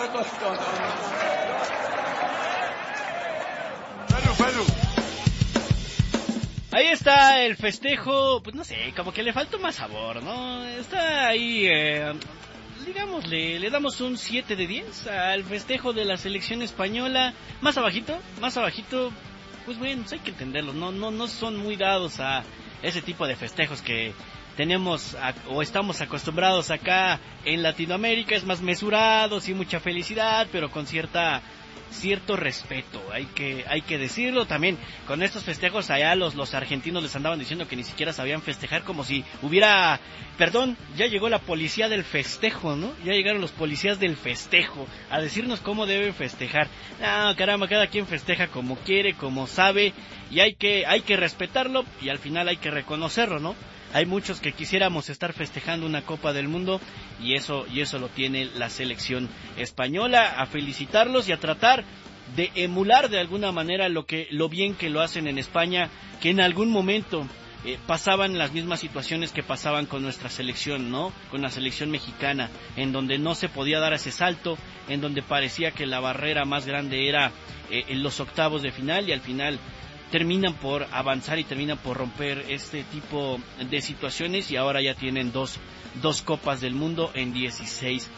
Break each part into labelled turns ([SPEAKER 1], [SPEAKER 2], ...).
[SPEAKER 1] Ahí está el festejo, pues no sé, como que le faltó más sabor, ¿no? Está ahí, digámosle, le damos un 7 de 10 al festejo de la selección española. Más abajito, pues bueno, pues hay que entenderlo, no son muy dados a ese tipo de festejos que tenemos o estamos acostumbrados acá en Latinoamérica. Es más mesurado, sí, mucha felicidad, pero con cierto respeto, hay que decirlo. También con estos festejos allá los argentinos les andaban diciendo que ni siquiera sabían festejar, como si hubiera, ya llegó la policía del festejo, ¿no? Ya llegaron los policías del festejo a decirnos cómo deben festejar. No, caramba, cada quien festeja como quiere, como sabe, y hay que respetarlo, y al final hay que reconocerlo, ¿no? Hay muchos que quisiéramos estar festejando una Copa del Mundo, y eso lo tiene la selección española. A felicitarlos y a tratar de emular de alguna manera lo bien que lo hacen en España, que en algún momento pasaban las mismas situaciones que pasaban con nuestra selección, ¿no? Con la selección mexicana, en donde no se podía dar ese salto, en donde parecía que la barrera más grande era en los octavos de final, y al final terminan por avanzar y terminan por romper este tipo de situaciones, y ahora ya tienen dos Copas del Mundo en 16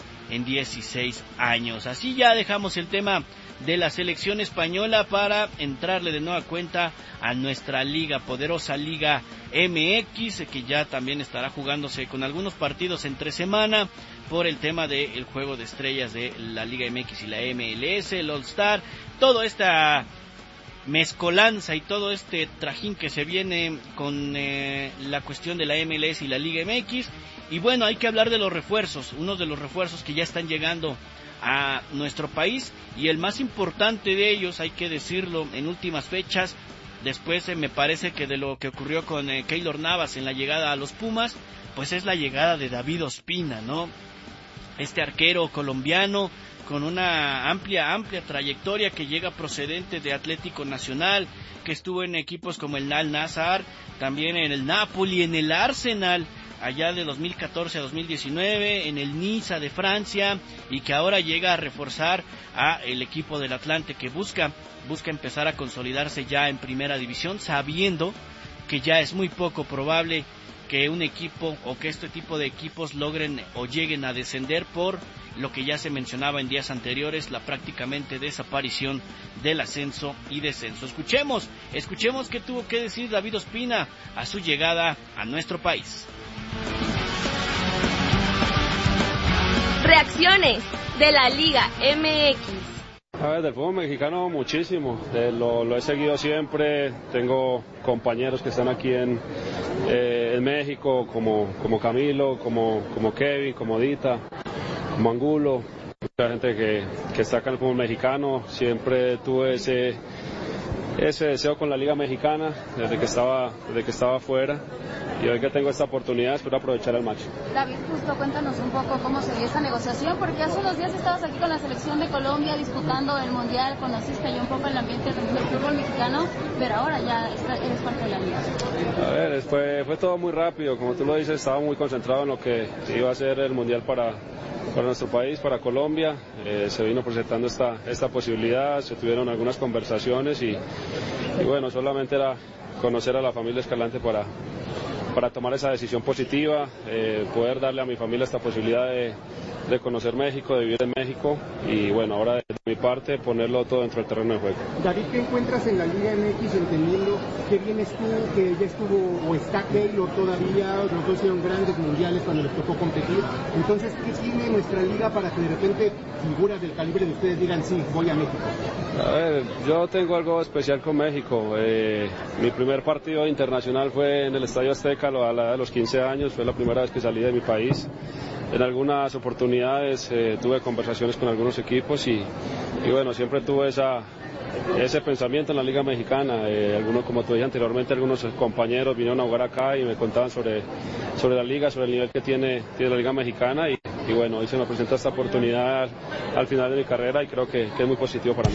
[SPEAKER 1] años. Así ya dejamos el tema de la selección española para entrarle de nueva cuenta a nuestra liga, poderosa Liga MX, que ya también estará jugándose con algunos partidos entre semana por el tema del juego de estrellas de la Liga MX y la MLS, el All Star, toda esta mezcolanza y todo este trajín que se viene con la cuestión de la MLS y la Liga MX. Y bueno, hay que hablar de los refuerzos, unos de los refuerzos que ya están llegando a nuestro país, y el más importante de ellos, hay que decirlo, en últimas fechas, después me parece que de lo que ocurrió con Keylor Navas en la llegada a los Pumas, pues es la llegada de David Ospina, ¿no? Este arquero colombiano con una amplia trayectoria, que llega procedente de Atlético Nacional, que estuvo en equipos como el Al-Nassr, también en el Napoli, en el Arsenal, allá de 2014 a 2019, en el Niza de Francia, y que ahora llega a reforzar a el equipo del Atlante, que busca empezar a consolidarse ya en primera división, sabiendo que ya es muy poco probable que un equipo o que este tipo de equipos logren o lleguen a descender, por lo que ya se mencionaba en días anteriores, la prácticamente desaparición del ascenso y descenso. Escuchemos qué tuvo que decir David Ospina a su llegada a nuestro país.
[SPEAKER 2] Reacciones de la Liga MX.
[SPEAKER 3] A ver, del fútbol mexicano muchísimo, lo he seguido siempre. Tengo compañeros que están aquí en México, como Camilo, como Kevin, como Dita, como Angulo, mucha gente que está acá en el fútbol mexicano. Siempre tuve ese deseo con la Liga Mexicana desde que estaba afuera, y hoy que tengo esta oportunidad espero aprovechar al máximo.
[SPEAKER 4] David, justo cuéntanos un poco cómo se dio esta negociación, porque hace unos días estabas aquí con la selección de Colombia disputando el Mundial, conociste ya un poco el ambiente del fútbol mexicano, pero ahora ya eres parte de la Liga.
[SPEAKER 3] A ver, fue todo muy rápido, como tú lo dices, estaba muy concentrado en lo que iba a ser el Mundial para nuestro país, para Colombia. Se vino presentando esta posibilidad, se tuvieron algunas conversaciones y bueno, solamente era conocer a la familia Escalante para tomar esa decisión positiva, poder darle a mi familia esta posibilidad de conocer México, de vivir en México, y bueno, ahora de mi parte ponerlo todo dentro del terreno de juego.
[SPEAKER 5] David, ¿qué encuentras en la Liga MX entendiendo que vienes tú, que ya estuvo o está Keylor todavía, los dos hicieron grandes mundiales cuando les tocó competir? Entonces, ¿qué tiene nuestra liga para que de repente figuras del calibre de ustedes digan sí, voy a México?
[SPEAKER 3] A ver, yo tengo algo especial con México. Mi primer partido internacional fue en el Estadio Azteca a la edad de los 15 años, fue la primera vez que salí de mi país. En algunas oportunidades tuve conversaciones con algunos equipos y bueno, siempre tuve ese pensamiento en la Liga Mexicana. Algunos, como te dije anteriormente, algunos compañeros vinieron a jugar acá y me contaban sobre la liga, sobre el nivel que tiene la Liga Mexicana, y bueno, hoy se me presenta esta oportunidad al final de mi carrera y creo que es muy positivo para mí.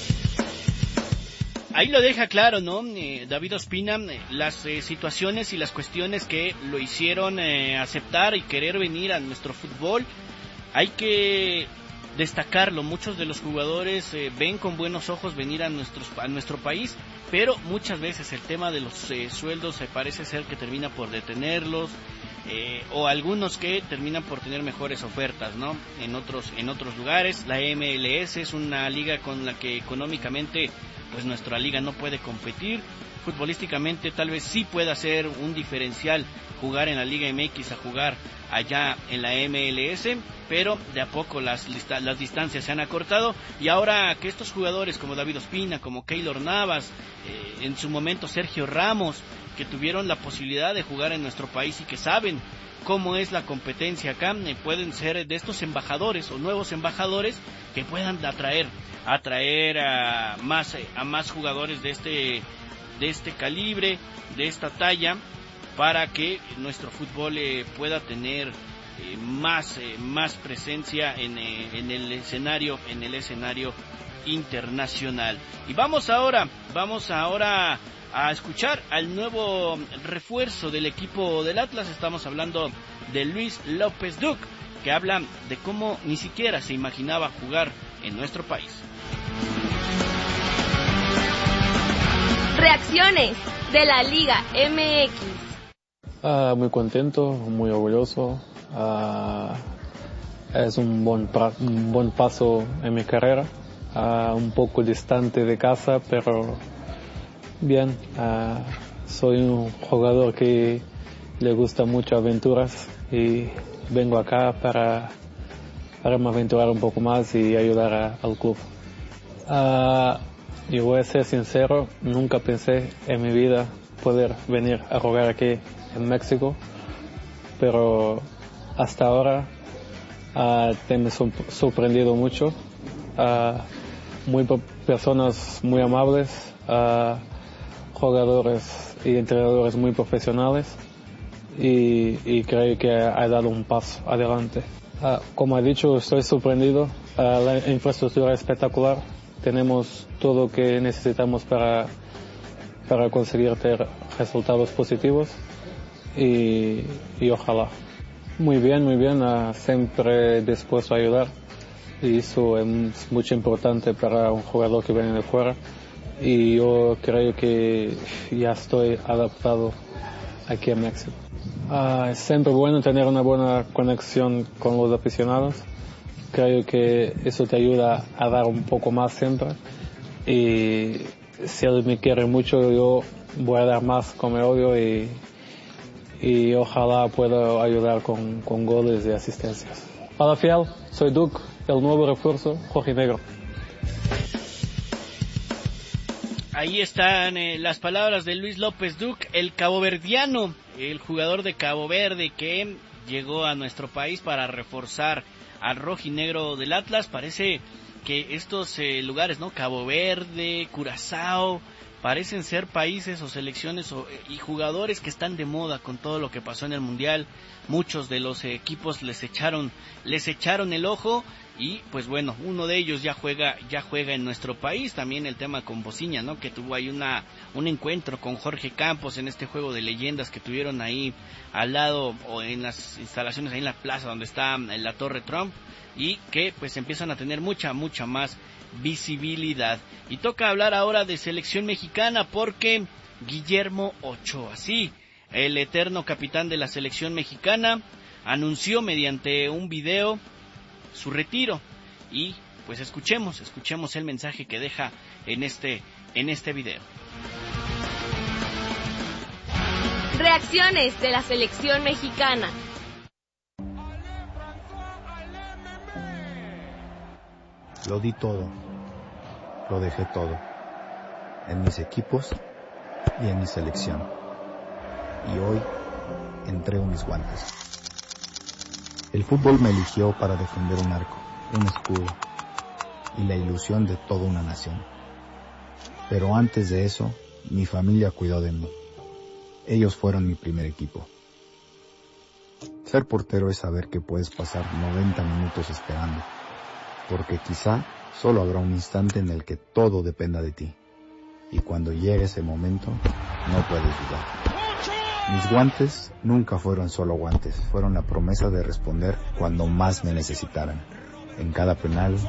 [SPEAKER 1] Ahí lo deja claro, ¿no? David Ospina, las situaciones y las cuestiones que lo hicieron aceptar y querer venir a nuestro fútbol. Hay que destacarlo. Muchos de los jugadores ven con buenos ojos venir a nuestro país, pero muchas veces el tema de los sueldos parece ser que termina por detenerlos, o algunos que terminan por tener mejores ofertas, ¿no? En otros lugares. La MLS es una liga con la que económicamente pues nuestra liga no puede competir. Futbolísticamente tal vez sí pueda ser un diferencial jugar en la Liga MX a jugar allá en la MLS, pero de a poco las distancias se han acortado, y ahora que estos jugadores como David Ospina, como Keylor Navas, en su momento Sergio Ramos, que tuvieron la posibilidad de jugar en nuestro país y que saben cómo es la competencia acá, pueden ser de estos embajadores o nuevos embajadores que puedan atraer a más jugadores de este calibre, de esta talla, para que nuestro fútbol pueda tener más presencia en el escenario internacional. Y vamos ahora a escuchar al nuevo refuerzo del equipo del Atlas. Estamos hablando de Luis López Duc, que habla de cómo ni siquiera se imaginaba jugar en nuestro país.
[SPEAKER 2] Reacciones de la Liga MX.
[SPEAKER 6] Muy contento, muy orgulloso. Es un buen paso en mi carrera. Un poco distante de casa, pero bien. Soy un jugador que le gusta mucho aventuras y vengo acá para me aventurar un poco más y ayudar al club. Y voy a ser sincero, nunca pensé en mi vida poder venir a jugar aquí en México, pero hasta ahora me he sorprendido mucho. Personas muy amables, jugadores y entrenadores muy profesionales, y creo que ha dado un paso adelante. Como he dicho, estoy sorprendido. La infraestructura es espectacular. Tenemos todo lo que necesitamos para conseguir tener resultados positivos, y ojalá. Muy bien, siempre dispuesto a ayudar, y eso es mucho importante para un jugador que viene de fuera, y yo creo que ya estoy adaptado aquí en México. Es siempre bueno tener una buena conexión con los aficionados. Creo que eso te ayuda a dar un poco más siempre, y si él me quiere mucho, yo voy a dar más como odio, y ojalá pueda ayudar con goles y asistencias. Hola fiel, soy Duc, el nuevo refuerzo rojinegro.
[SPEAKER 1] Ahí están las palabras de Luis López Duc, el caboverdiano, el jugador de Cabo Verde que llegó a nuestro país para reforzar al rojinegro del Atlas. Parece que estos lugares, ¿no? Cabo Verde, Curazao, parecen ser países o selecciones y jugadores que están de moda con todo lo que pasó en el Mundial. Muchos de los equipos les echaron el ojo, y pues bueno, uno de ellos ya juega en nuestro país. También el tema con Bociña, ¿no? Que tuvo ahí un encuentro con Jorge Campos en este juego de leyendas que tuvieron ahí al lado, o en las instalaciones ahí en la plaza donde está la Torre Trump, y que pues empiezan a tener mucha más visibilidad. Y toca hablar ahora de selección mexicana, porque Guillermo Ochoa, sí, el eterno capitán de la selección mexicana, anunció mediante un video su retiro, y pues escuchemos el mensaje que deja en este video.
[SPEAKER 2] Reacciones de la selección mexicana.
[SPEAKER 7] Lo di todo, lo dejé todo, en mis equipos y en mi selección. Y hoy entrego mis guantes. El fútbol me eligió para defender un arco, un escudo y la ilusión de toda una nación. Pero antes de eso, mi familia cuidó de mí. Ellos fueron mi primer equipo. Ser portero es saber que puedes pasar 90 minutos esperando, porque quizá solo habrá un instante en el que todo dependa de ti. Y cuando llegue ese momento, no puedes dudar. Mis guantes nunca fueron solo guantes, fueron la promesa de responder cuando más me necesitaran. en cada penal, en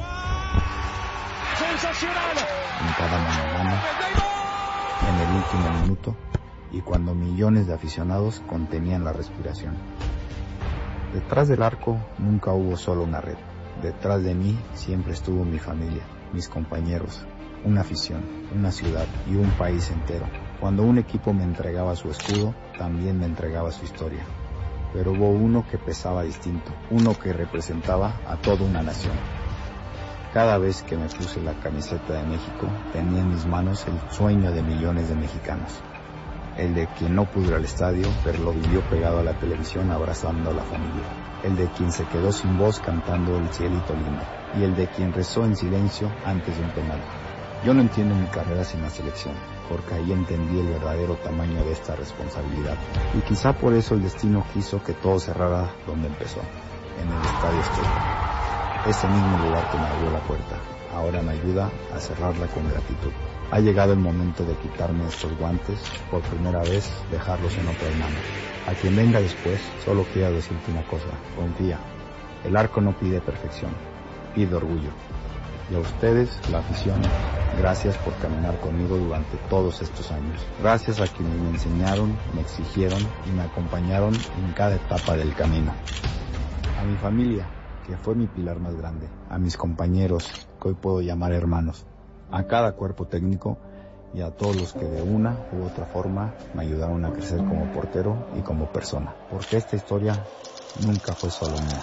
[SPEAKER 7] cada mano a mano, en el último minuto y cuando millones de aficionados contenían la respiración. Detrás del arco nunca hubo solo una red. Detrás de mí siempre estuvo mi familia, mis compañeros, una afición, una ciudad y un país entero. Cuando un equipo me entregaba su escudo, también me entregaba su historia. Pero hubo uno que pesaba distinto, uno que representaba a toda una nación. Cada vez que me puse la camiseta de México, tenía en mis manos el sueño de millones de mexicanos. El de quien no pudo ir al estadio, pero lo vivió pegado a la televisión abrazando a la familia. El de quien se quedó sin voz cantando El cielito lindo. Y el de quien rezó en silencio antes de un penal. Yo no entiendo mi carrera sin la selección, porque ahí entendí el verdadero tamaño de esta responsabilidad. Y quizá por eso el destino quiso que todo cerrara donde empezó, en el Estadio Azteca. Ese mismo lugar que me abrió la puerta, ahora me ayuda a cerrarla con gratitud. Ha llegado el momento de quitarme estos guantes, por primera vez dejarlos en otras manos. A quien venga después, solo quiero decirte una cosa, confía. El arco no pide perfección, pide orgullo. Y a ustedes, la afición, gracias por caminar conmigo durante todos estos años. Gracias a quienes me enseñaron, me exigieron y me acompañaron en cada etapa del camino. A mi familia, que fue mi pilar más grande. A mis compañeros, que hoy puedo llamar hermanos. A cada cuerpo técnico y a todos los que de una u otra forma me ayudaron a crecer como portero y como persona. Porque esta historia nunca fue solo mía.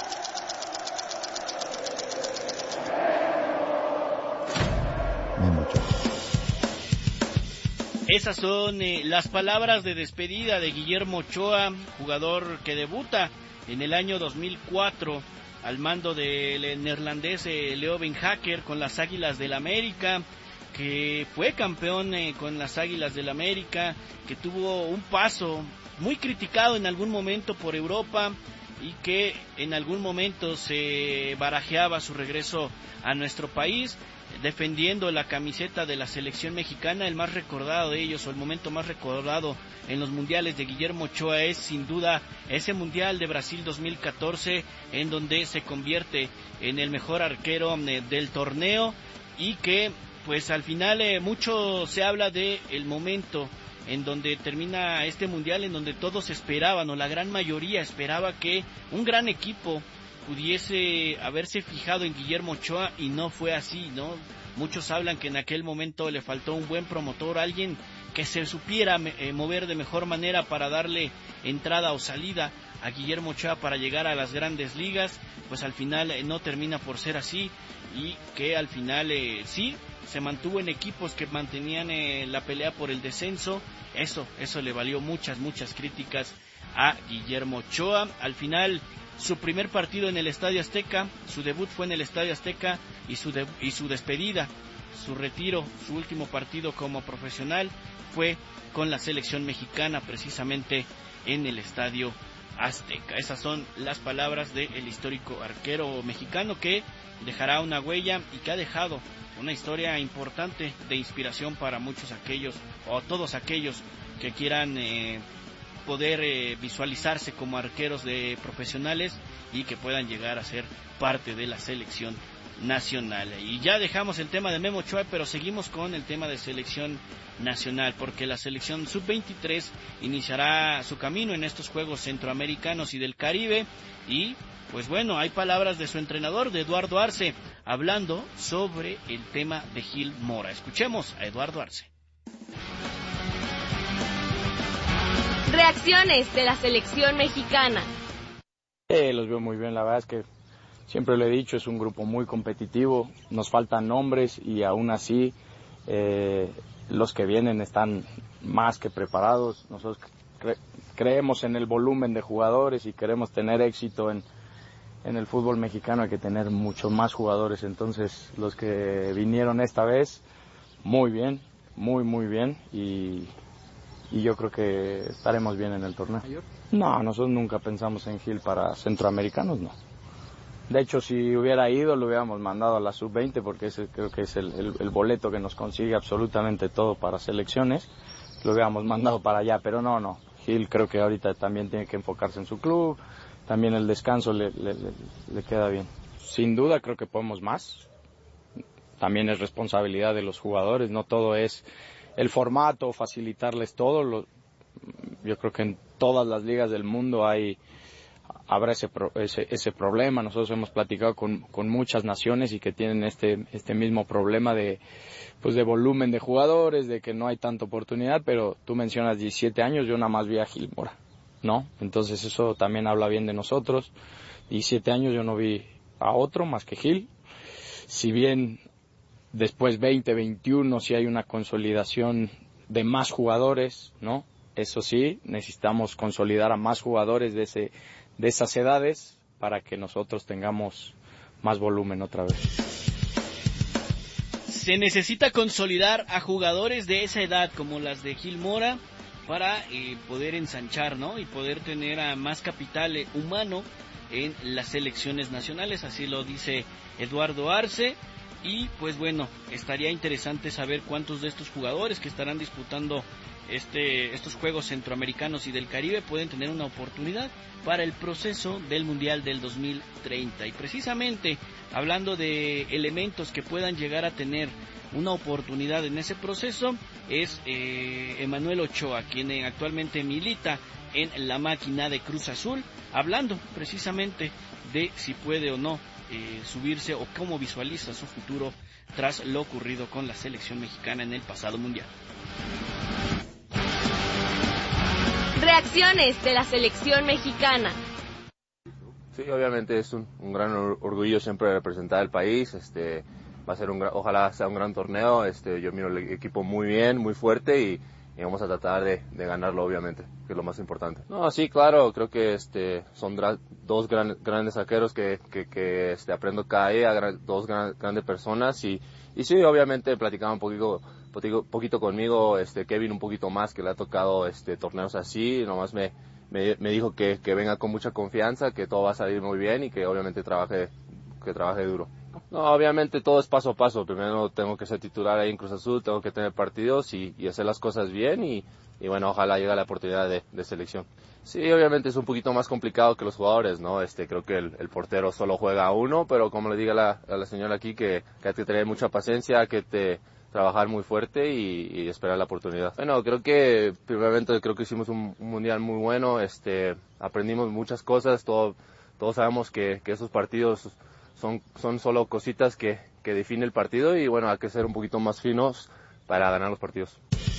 [SPEAKER 7] Memo Ochoa.
[SPEAKER 1] Esas son las palabras de despedida de Guillermo Ochoa, jugador que debuta en el año 2004 al mando del neerlandés Leo Ben Hacker con las Águilas del América, que fue campeón con las Águilas del América, que tuvo un paso muy criticado en algún momento por Europa y que en algún momento se barajeaba su regreso a nuestro país, defendiendo la camiseta de la selección mexicana. El más recordado de ellos, o el momento más recordado en los mundiales de Guillermo Ochoa, es sin duda ese mundial de Brasil 2014, en donde se convierte en el mejor arquero del torneo, y que pues al final mucho se habla de el momento en donde termina este mundial, en donde todos esperaban, o la gran mayoría esperaba, que un gran equipo pudiese haberse fijado en Guillermo Ochoa, y no fue así, ¿no? Muchos hablan que en aquel momento le faltó un buen promotor, alguien que se supiera mover de mejor manera para darle entrada o salida a Guillermo Ochoa para llegar a las grandes ligas. Pues al final no termina por ser así, y que al final sí se mantuvo en equipos que mantenían la pelea por el descenso. Eso le valió muchas críticas a Guillermo Ochoa. Al final, su primer partido en el Estadio Azteca, su debut fue en el Estadio Azteca, y su despedida, su retiro, su último partido como profesional fue con la selección mexicana, precisamente en el Estadio Azteca. Esas son las palabras del histórico arquero mexicano, que dejará una huella y que ha dejado una historia importante de inspiración para muchos aquellos, o todos aquellos que quieran poder visualizarse como arqueros profesionales y que puedan llegar a ser parte de la selección nacional. Y ya dejamos el tema de Memo Ochoa, pero seguimos con el tema de selección nacional, porque la selección sub-23 iniciará su camino en estos Juegos Centroamericanos y del Caribe. Y pues bueno, hay palabras de su entrenador, de Eduardo Arce, hablando sobre el tema de Gil Mora. Escuchemos a Eduardo Arce.
[SPEAKER 2] Reacciones de la selección mexicana.
[SPEAKER 6] Los veo muy bien, la verdad es que siempre lo he dicho, es un grupo muy competitivo, nos faltan nombres y aún así los que vienen están más que preparados. Nosotros creemos en el volumen de jugadores y queremos tener éxito en el fútbol mexicano. Hay que tener muchos más jugadores, entonces los que vinieron esta vez, muy bien, muy bien, y yo creo que estaremos bien en el torneo. No, nosotros nunca pensamos en Gil para centroamericanos, no. De hecho, si hubiera ido, lo hubiéramos mandado a la sub-20, porque ese creo que es el boleto que nos consigue absolutamente todo para selecciones. Lo hubiéramos mandado para allá, pero no. Gil creo que ahorita también tiene que enfocarse en su club,
[SPEAKER 8] también el descanso le queda bien. Sin duda creo que podemos más. También es responsabilidad de los jugadores, no todo es el formato, facilitarles todo. Yo creo que en todas las ligas del mundo habrá ese problema. Nosotros hemos platicado con muchas naciones y que tienen este mismo problema de volumen de jugadores, de que no hay tanta oportunidad, pero tú mencionas 17 años, yo nada más vi a Gil Mora, ¿no? Entonces eso también habla bien de nosotros. 17 años yo no vi a otro más que Gil. Si bien después 20, 21, si hay una consolidación de más jugadores, ¿no? Eso sí, necesitamos consolidar a más jugadores de esas edades para que nosotros tengamos más volumen otra vez.
[SPEAKER 1] Se necesita consolidar a jugadores de esa edad como las de Gil Mora para poder ensanchar, ¿no? Y poder tener a más capital humano en las selecciones nacionales, así lo dice Eduardo Arce. Y pues bueno, estaría interesante saber cuántos de estos jugadores que estarán disputando estos Juegos Centroamericanos y del Caribe pueden tener una oportunidad para el proceso del Mundial del 2030. Y precisamente hablando de elementos que puedan llegar a tener una oportunidad en ese proceso, es Emanuel Ochoa, quien actualmente milita en la máquina de Cruz Azul, hablando precisamente de si puede o no subirse o cómo visualiza su futuro tras lo ocurrido con la selección mexicana en el pasado mundial.
[SPEAKER 2] Reacciones de la selección mexicana.
[SPEAKER 9] Sí, obviamente es un gran orgullo siempre representar al país. Va a ser ojalá sea un gran torneo. Yo miro el equipo muy bien, muy fuerte y vamos a tratar de ganarlo, obviamente, que es lo más importante. No, sí, claro, creo que son dos grandes arqueros que aprendo cada día, dos grandes personas y sí, obviamente platicaba un poquito conmigo, Kevin un poquito más, que le ha tocado torneos así, nomás me dijo que venga con mucha confianza, que todo va a salir muy bien y que obviamente trabaje duro. No, obviamente todo es paso a paso. Primero tengo que ser titular ahí en Cruz Azul, tengo que tener partidos y hacer las cosas bien y bueno, ojalá llegue la oportunidad de selección. Sí, obviamente es un poquito más complicado que los jugadores, ¿no? Creo que el portero solo juega a uno, pero como le diga a la señora aquí, que hay que tener mucha paciencia, trabajar muy fuerte y esperar la oportunidad. Bueno, creo que hicimos un mundial muy bueno, aprendimos muchas cosas, todos sabemos que esos partidos son solo cositas que definen el partido y bueno, hay que ser un poquito más finos para ganar los partidos.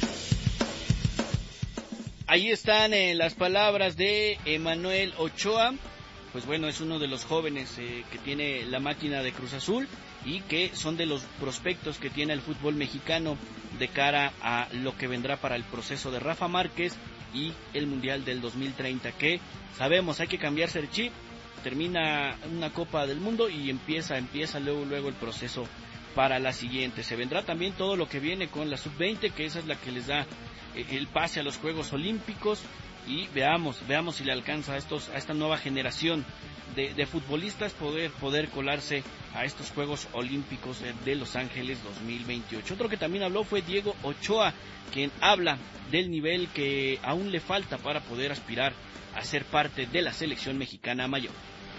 [SPEAKER 1] Ahí están las palabras de Emanuel Ochoa. Pues bueno, es uno de los jóvenes que tiene la máquina de Cruz Azul y que son de los prospectos que tiene el fútbol mexicano de cara a lo que vendrá para el proceso de Rafa Márquez y el Mundial del 2030, que sabemos hay que cambiarse el chip. Termina una Copa del Mundo y empieza luego el proceso para la siguiente. Se vendrá también todo lo que viene con la Sub-20, que esa es la que les da el pase a los Juegos Olímpicos, y veamos si le alcanza a esta nueva generación de futbolistas poder colarse a estos Juegos Olímpicos de Los Ángeles 2028. Otro que también habló fue Diego Ochoa, quien habla del nivel que aún le falta para poder aspirar a ser parte de la selección mexicana mayor.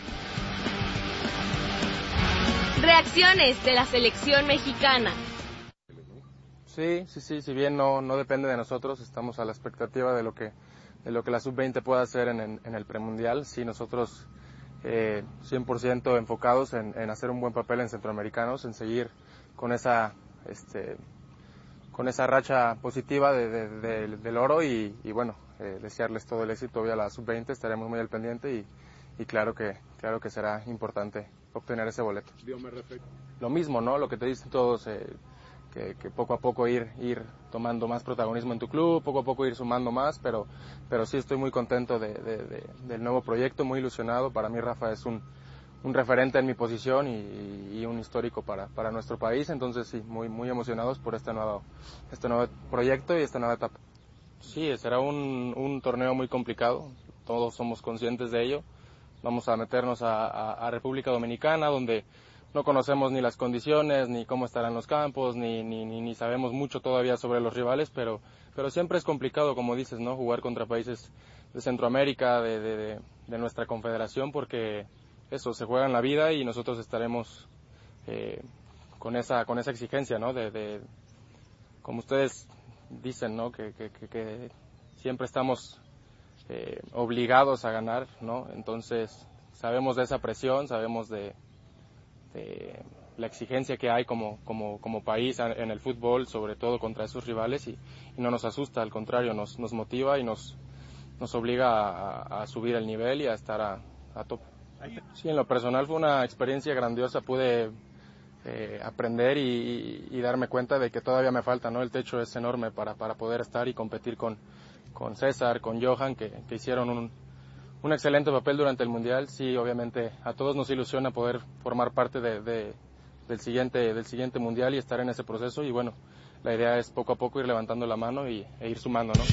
[SPEAKER 2] Reacciones de la selección mexicana.
[SPEAKER 10] Sí, si bien no depende de nosotros, estamos a la expectativa de lo que la Sub-20 pueda hacer en el premundial. Sí, nosotros 100% enfocados en hacer un buen papel en Centroamericanos, en seguir con esa racha positiva del oro y bueno, desearles todo el éxito hoy a la Sub-20, estaremos muy al pendiente y claro que será importante obtener ese boleto. Lo mismo, ¿no? Lo que te dicen todos, que poco a poco ir tomando más protagonismo en tu club, poco a poco ir sumando más, pero sí estoy muy contento del nuevo proyecto, muy ilusionado. Para mí Rafa es un referente en mi posición y un histórico para nuestro país, entonces sí, muy emocionados por este nuevo proyecto y esta nueva etapa. Sí, será un torneo muy complicado, todos somos conscientes de ello. Vamos a meternos a República Dominicana, donde no conocemos ni las condiciones, ni cómo estarán los campos, ni sabemos mucho todavía sobre los rivales, pero siempre es complicado, como dices, ¿no? Jugar contra países Centroamérica, de nuestra confederación, porque eso, se juega en la vida y nosotros estaremos con esa exigencia, ¿no? Como ustedes dicen, ¿no? Que siempre estamos obligados a ganar, ¿no? Entonces sabemos de esa presión, sabemos de la exigencia que hay como país en el fútbol, sobre todo contra esos rivales, y no nos asusta, al contrario, nos motiva y nos obliga a subir el nivel y a estar a tope. Sí, en lo personal fue una experiencia grandiosa, pude aprender y darme cuenta de que todavía me falta, ¿no? El techo es enorme para poder estar y competir con César, con Johan, que hicieron un excelente papel durante el Mundial. Sí, obviamente a todos nos ilusiona poder formar parte del siguiente Mundial y estar en ese proceso, y bueno, la idea es poco a poco ir levantando la mano e ir sumando, ¿no?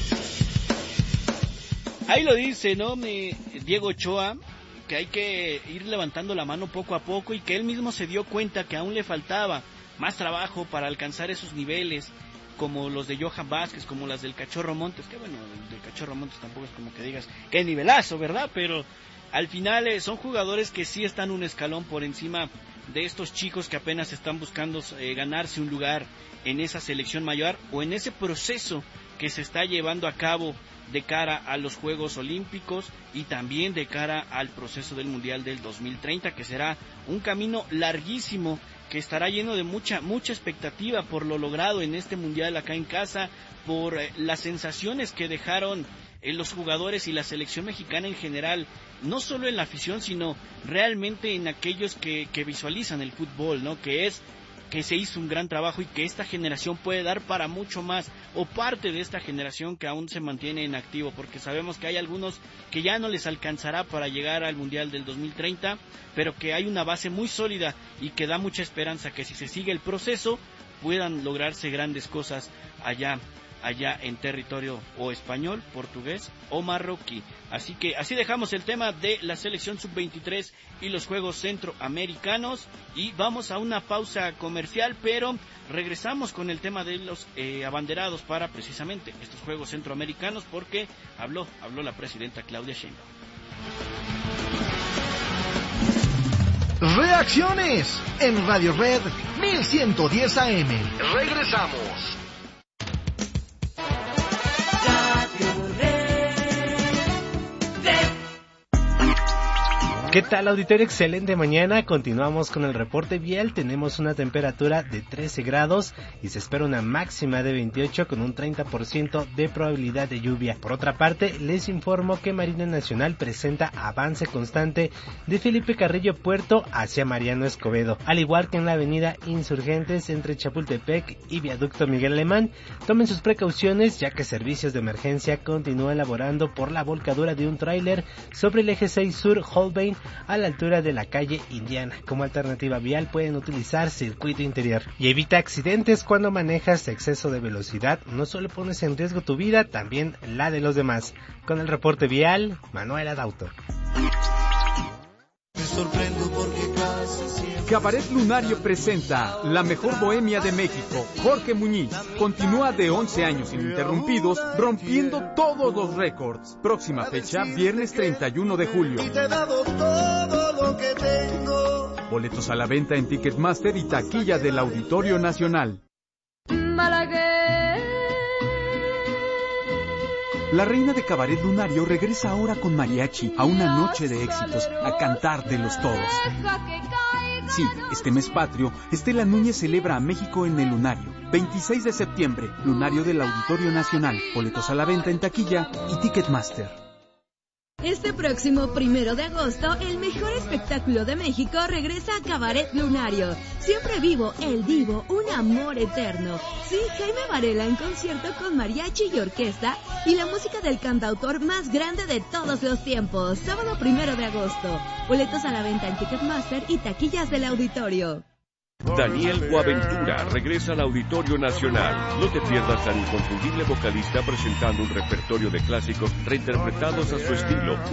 [SPEAKER 1] Ahí lo dice, ¿no? Diego Ochoa, que hay que ir levantando la mano poco a poco, y que él mismo se dio cuenta que aún le faltaba más trabajo para alcanzar esos niveles, como los de Johan Vázquez, como las del Cachorro Montes, que bueno, el del Cachorro Montes tampoco es como que digas qué nivelazo, ¿verdad? Pero al final son jugadores que sí están un escalón por encima de estos chicos que apenas están buscando ganarse un lugar en esa selección mayor o en ese proceso que se está llevando a cabo de cara a los Juegos Olímpicos y también de cara al proceso del Mundial del 2030, que será un camino larguísimo, que estará lleno de mucha expectativa por lo logrado en este Mundial acá en casa, por las sensaciones que dejaron los jugadores y la selección mexicana en general, no solo en la afición, sino realmente en aquellos que visualizan el fútbol, ¿no? Que se hizo un gran trabajo y que esta generación puede dar para mucho más, o parte de esta generación que aún se mantiene en activo, porque sabemos que hay algunos que ya no les alcanzará para llegar al Mundial del 2030, pero que hay una base muy sólida y que da mucha esperanza que si se sigue el proceso puedan lograrse grandes cosas allá en territorio o español, portugués o marroquí. Así que así dejamos el tema de la selección sub-23 y los Juegos Centroamericanos, y vamos a una pausa comercial, pero regresamos con el tema de los abanderados para precisamente estos Juegos Centroamericanos, porque habló la presidenta Claudia Sheinbaum.
[SPEAKER 11] Reacciones en Radio Red 1110 AM. Regresamos.
[SPEAKER 12] ¿Qué tal, auditorio? Excelente mañana. Continuamos con el reporte vial. Tenemos una temperatura de 13 grados y se espera una máxima de 28 con un 30% de probabilidad de lluvia. Por otra parte, les informo que Marina Nacional presenta avance constante de Felipe Carrillo Puerto hacia Mariano Escobedo, al igual que en la avenida Insurgentes entre Chapultepec y Viaducto Miguel Alemán. Tomen sus precauciones, ya que servicios de emergencia continúan laborando por la volcadura de un tráiler sobre el eje 6 Sur Holbein a la altura de la calle Indiana. Como alternativa vial pueden utilizar circuito interior. Y evita accidentes cuando manejas exceso de velocidad. No solo pones en riesgo tu vida, también la de los demás. Con el reporte vial, Manuel Adauto.
[SPEAKER 13] Me sorprendo porque casi siempre...
[SPEAKER 14] Cabaret Lunario presenta La Mejor Bohemia de México. Jorge Muñiz continúa de 11 años ininterrumpidos, rompiendo todos los récords. Próxima fecha, viernes 31 de julio.
[SPEAKER 13] Y te he dado todo lo que tengo.
[SPEAKER 14] Boletos a la venta en Ticketmaster y taquilla del Auditorio Nacional. La reina de Cabaret Lunario regresa ahora con mariachi a una noche de éxitos, a cantártelos todos. Sí, este mes patrio, Estela Núñez celebra a México en el Lunario. 26 de septiembre, Lunario del Auditorio Nacional. Boletos a la venta en taquilla y Ticketmaster.
[SPEAKER 15] Este próximo 1 de agosto, el mejor espectáculo de México regresa a Cabaret Lunario. Siempre vivo, el divo, un amor eterno. Sí, Jaime Varela en concierto con mariachi y orquesta y la música del cantautor más grande de todos los tiempos. Sábado 1 de agosto. Boletos a la venta en Ticketmaster y taquillas del auditorio.
[SPEAKER 16] Daniel Boaventura regresa al Auditorio Nacional. No te pierdas al inconfundible vocalista presentando un repertorio de clásicos reinterpretados a su estilo.